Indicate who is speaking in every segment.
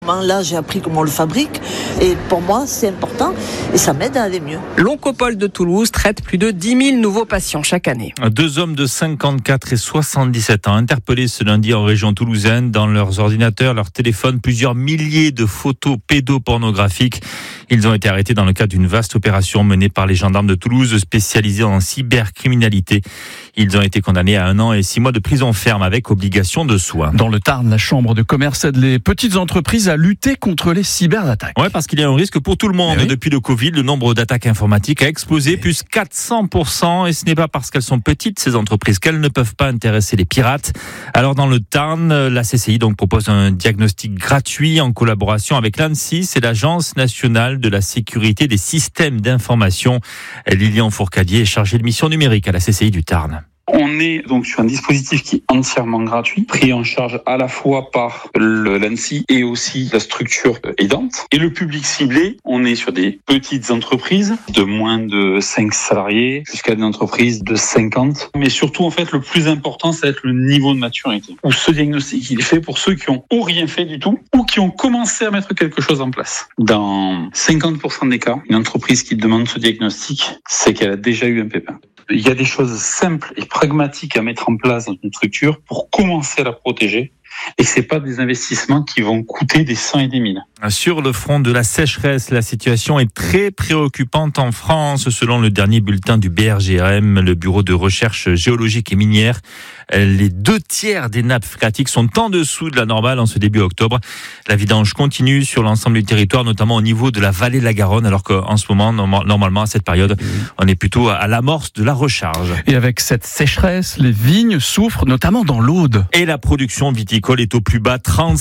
Speaker 1: Là, j'ai appris comment on le fabrique et pour moi, c'est important et ça m'aide à aller mieux.
Speaker 2: L'Oncopole de Toulouse traite plus de 10 000 nouveaux patients chaque année.
Speaker 3: 2 hommes de 54 et 77 ans interpellés ce lundi en région toulousaine. Dans leurs ordinateurs, leurs téléphones, plusieurs milliers de photos pédopornographiques. Ils ont été arrêtés dans le cadre d'une vaste opération menée par les gendarmes de Toulouse spécialisés en cybercriminalité. Ils ont été condamnés à 1 an et 6 mois de prison ferme avec obligation de soins.
Speaker 4: Dans le Tarn, la Chambre de commerce aide les petites entreprises à lutter contre les cyberattaques.
Speaker 3: Ouais, parce qu'il y a un risque pour tout le monde. Oui. Depuis le Covid, le nombre d'attaques informatiques a explosé, plus 400%. Et ce n'est pas parce qu'elles sont petites, ces entreprises, qu'elles ne peuvent pas intéresser les pirates. Alors, dans le Tarn, la CCI donc propose un diagnostic gratuit en collaboration avec l'ANSSI, c'est l'Agence nationale de la sécurité des systèmes d'information. Lilian Fourcadier est chargée de mission numérique à la CCI du Tarn.
Speaker 5: On est donc sur un dispositif qui est entièrement gratuit, pris en charge à la fois par l'ANSSI et aussi la structure aidante. Et le public ciblé, on est sur des petites entreprises de moins de 5 salariés jusqu'à des entreprises de 50. Mais surtout, en fait, le plus important, ça va être le niveau de maturité. Où ce diagnostic, il est fait pour ceux qui ont ou rien fait du tout ou qui ont commencé à mettre quelque chose en place. Dans 50% des cas, une entreprise qui demande ce diagnostic, c'est qu'elle a déjà eu un pépin. Il y a des choses simples et pragmatiques à mettre en place dans une structure pour commencer à la protéger. Et c'est pas des investissements qui vont coûter des 100 et des 1000.
Speaker 3: Sur le front de la sécheresse, la situation est très préoccupante en France. Selon le dernier bulletin du BRGRM, le Bureau de recherche géologique et minière, les 2/3 des nappes phréatiques sont en dessous de la normale en ce début octobre. La vidange continue sur l'ensemble du territoire, notamment au niveau de la vallée de la Garonne, alors qu'en ce moment, normalement, à cette période, on est plutôt à l'amorce de la recharge.
Speaker 4: Et avec cette sécheresse, les vignes souffrent, notamment dans l'Aude.
Speaker 3: Et la production viticole est au plus bas,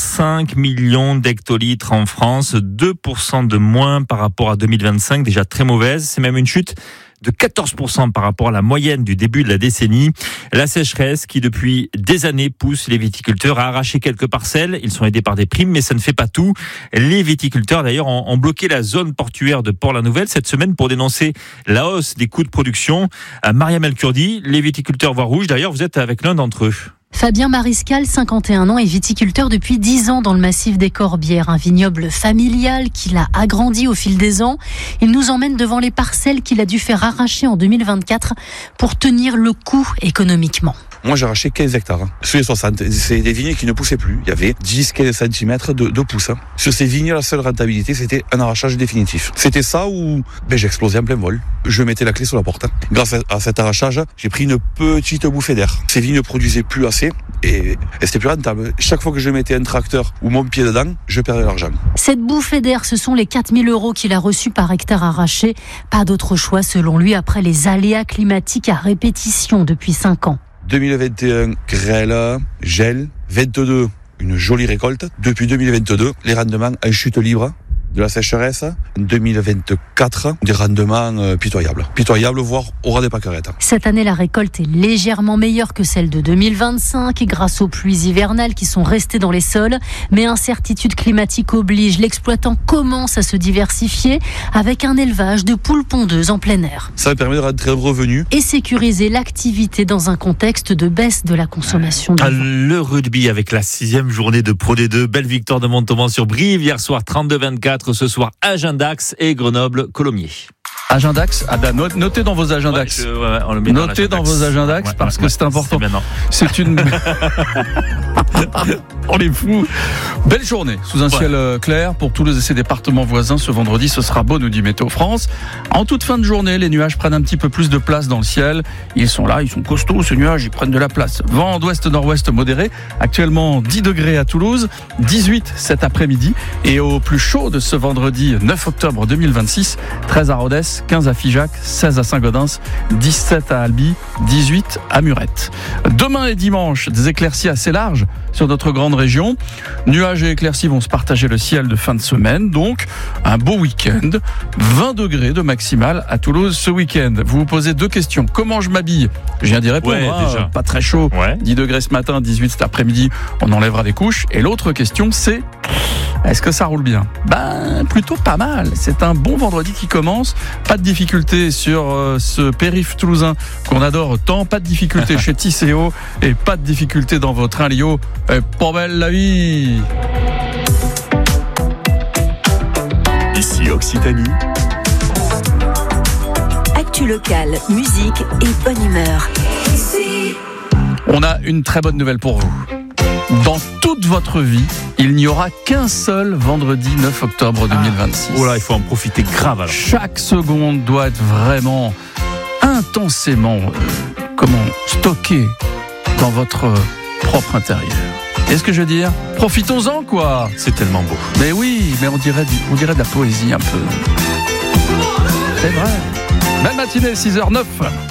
Speaker 3: 35 millions d'hectolitres en France, 2% de moins par rapport à 2025, déjà très mauvaise. C'est même une chute de 14% par rapport à la moyenne du début de la décennie. La sécheresse qui, depuis des années, pousse les viticulteurs à arracher quelques parcelles. Ils sont aidés par des primes, mais ça ne fait pas tout. Les viticulteurs, d'ailleurs, ont bloqué la zone portuaire de Port-la-Nouvelle cette semaine pour dénoncer la hausse des coûts de production. Mariam El-Kurdi, les viticulteurs voient rouge. D'ailleurs, vous êtes avec l'un d'entre eux.
Speaker 6: Fabien Mariscal, 51 ans, est viticulteur depuis 10 ans dans le massif des Corbières, un vignoble familial qu'il a agrandi au fil des ans. Il nous emmène devant les parcelles qu'il a dû faire arracher en 2024 pour tenir le coup économiquement.
Speaker 7: Moi, j'ai arraché 15 hectares. Sur les 60, c'est des vignes qui ne poussaient plus. Il y avait 10-15 cm de pousse. Sur ces vignes, la seule rentabilité, c'était un arrachage définitif. C'était ça où j'explosais en plein vol. Je mettais la clé sur la porte. Grâce à cet arrachage, j'ai pris une petite bouffée d'air. Ces vignes ne produisaient plus assez et c'était plus rentable. Chaque fois que je mettais un tracteur ou mon pied dedans, je perdais l'argent.
Speaker 6: Cette bouffée d'air, ce sont les 4 000 € qu'il a reçus par hectare arraché. Pas d'autre choix, selon lui, après les aléas climatiques à répétition depuis 5 ans.
Speaker 7: 2021, grêle, gel. 22, une jolie récolte. Depuis 2022, les rendements en chute libre de la sécheresse. En 2024, des rendements pitoyables. Pitoyables, voire au ras des pâquerettes.
Speaker 6: Cette année, la récolte est légèrement meilleure que celle de 2025 grâce aux pluies hivernales qui sont restées dans les sols. Mais incertitude climatique oblige. L'exploitant commence à se diversifier avec un élevage de poules pondeuses en plein air.
Speaker 7: Ça me permet de rentrer un revenu.
Speaker 6: Et sécuriser l'activité dans un contexte de baisse de la consommation.
Speaker 3: Le rugby avec la 6e journée de Pro D2. Belle victoire de Montauban sur Brive hier soir, 32-24. Ce soir, Agen-Dax et Grenoble-Colomiers.
Speaker 4: Agen-Dax, notez dans vos agendax. Notez dans vos agendax parce que c'est important. C'est une. On est fous. Belle journée sous un ciel clair pour tous ces départements voisins. Ce vendredi, ce sera beau, nous dit Météo France. En toute fin de journée, les nuages prennent un petit peu plus de place dans le ciel. Ils sont là, ils sont costauds, ces nuages, ils prennent de la place. Vent d'ouest-nord-ouest modéré. Actuellement 10 degrés à Toulouse, 18 cet après-midi. Et au plus chaud de ce vendredi 9 octobre 2026, 13 à Rodez, 15 à Figeac, 16 à Saint-Gaudens, 17 à Albi, 18 à Murette. Demain et dimanche, des éclaircies assez larges sur notre grande région. Nuages et éclaircies vont se partager le ciel de fin de semaine. Donc, un beau week-end. 20 degrés de maximal à Toulouse ce week-end. Vous vous posez 2 questions. Comment je m'habille ? Je viens d'y répondre. Déjà. Pas très chaud. 10 degrés ce matin, 18 cet après-midi. On enlèvera les couches. Et l'autre question, c'est... Est-ce que ça roule bien ? Plutôt pas mal. C'est un bon vendredi qui commence. Pas de difficulté sur ce périph' toulousain qu'on adore tant. Pas de difficulté chez Tisséo et pas de difficulté dans votre train Lio. Pas belle la vie.
Speaker 8: Occitanie.
Speaker 9: Actu locale, musique et bonne humeur.
Speaker 4: On a une très bonne nouvelle pour vous. Dans toute votre vie, il n'y aura qu'un seul vendredi 9 octobre 2026.
Speaker 3: Oh là, il faut en profiter grave alors.
Speaker 4: Chaque seconde doit être vraiment intensément stockée dans votre propre intérieur. Et ce que je veux dire, profitons-en quoi.
Speaker 3: C'est tellement beau.
Speaker 4: Mais oui, mais on dirait de la poésie un peu. C'est vrai. Belle matinée, 6h09.